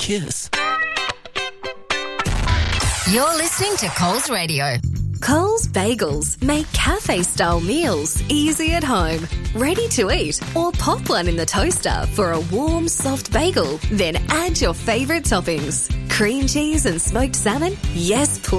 kiss. You're listening to Coles Radio. Coles Bagels make cafe-style meals easy at home, ready to eat, or pop one in the toaster for a warm, soft bagel. Then add your favourite toppings. Cream cheese and smoked salmon? Yes, please.